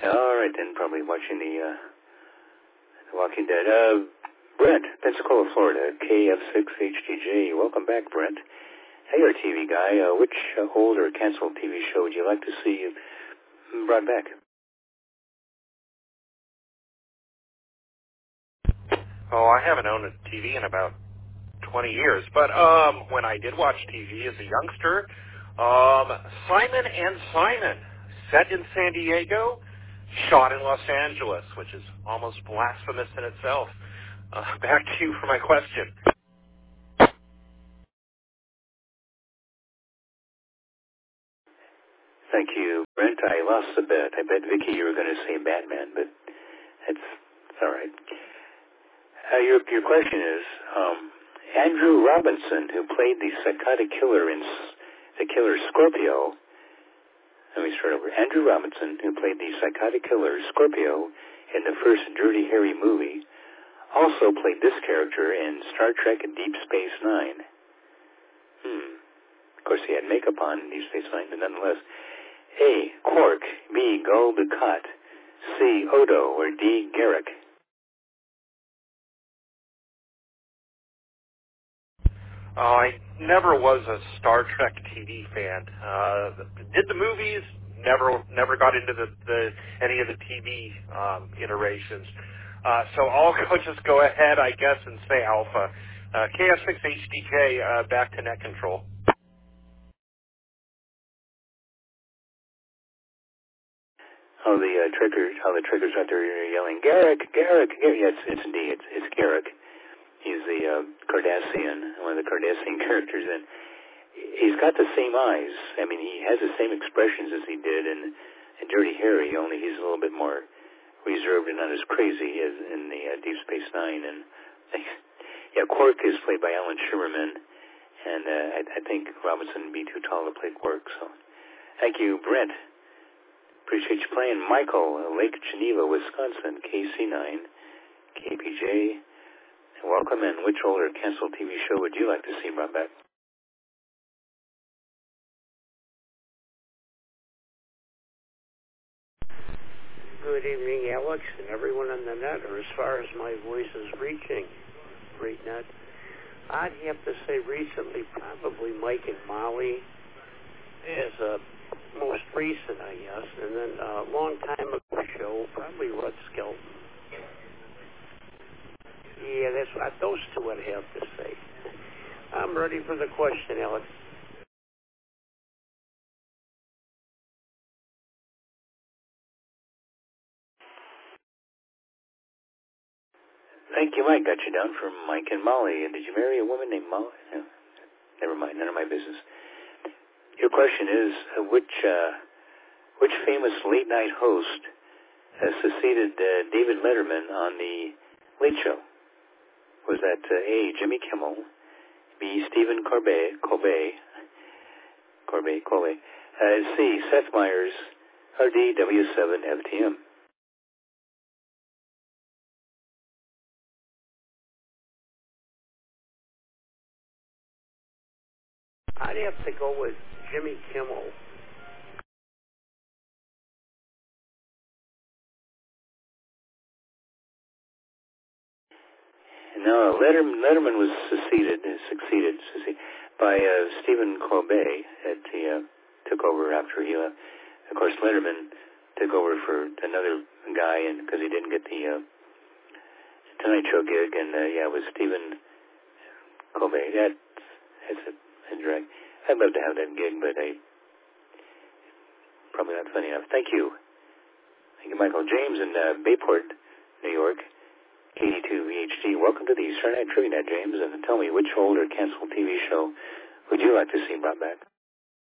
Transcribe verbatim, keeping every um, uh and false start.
All right, then, probably watching the, uh, the Walking Dead. Uh, Brent, Pensacola, Florida, K F six H D J. Welcome back, Brent. Hey, you're a T V guy. Uh, which uh, old or canceled T V show would you like to see brought back? Oh, I haven't owned a T V in about twenty years, but um, when I did watch T V as a youngster, um, Simon and Simon, set in San Diego, shot in Los Angeles, which is almost blasphemous in itself. Uh, back to you for my question. Thank you, Brent. I lost the bet. I bet Vicky you were going to say Batman, but that's, that's all right. Uh, your your question is um, Andrew Robinson, who played the psychotic killer in S- the killer Scorpio. Let me start over. Andrew Robinson, who played the psychotic killer Scorpio in the first Dirty Harry movie, also played this character in Star Trek Deep Space Nine. Hmm. Of course, he had makeup on in Deep Space Nine, but nonetheless. A. Quark, B. Gul Dukat, C. Odo, or D. Garrick. Uh, I never was a Star Trek T V fan. Uh, did the movies, never never got into the, the any of the T V um, iterations. Uh, so I'll go, just go ahead, I guess, and say Alpha. Uh, K F six H D J, uh, back to net control. How the uh, triggers, how the triggers out there yelling, Garrick, Garrick, Garrick. Yeah, it's, it's D. It's, it's Garrick. He's the uh, Cardassian, one of the Cardassian characters, and he's got the same eyes. I mean, he has the same expressions as he did in, in Dirty Harry, only he's a little bit more reserved and not as crazy as in the uh, Deep Space Nine. And yeah, Quark is played by Alan Shimerman, and uh, I, I think Robinson would be too tall to play Quark. So, thank you, Brent. Appreciate you playing. Michael, Lake Geneva, Wisconsin, K C nine, K P J. Welcome in. Which older canceled T V show would you like to see brought back? Good evening, Alex, and everyone on the net, or as far as my voice is reaching, great net. I'd have to say recently, probably Mike and Molly is a most recent, I guess, and then a long time ago show, probably Rudd Skelton. Yeah, that's what, those two I'd have to say. I'm ready for the question, Alex. Thank you, Mike. Got you down for Mike and Molly. And did you marry a woman named Molly? No, never mind. None of my business. Your question is, uh, which uh, which famous late night host has succeeded uh, David Letterman on the Late Show? Was that uh, A. Jimmy Kimmel, B. Stephen Colbert, Colbert, Colbert, Colbert, uh, C. Seth Meyers, or D. W seven F T M? I'd have to go with Jimmy Kimmel. No, Letterman, Letterman was succeeded, succeeded, succeeded by uh, Stephen Colbert. That he uh, took over after he left. Of course, Letterman took over for another guy, and because he didn't get the uh, Tonight Show gig, and uh, yeah, it was Stephen Colbert. That, that's a, a drag. I'd love to have that gig, but I probably not funny enough. Thank you, thank you, Michael James in uh, Bayport, New York. eighty-two V H D. Welcome to the Eastern Night Trivia Net, James, and tell me which old or canceled T V show would you like to see brought back?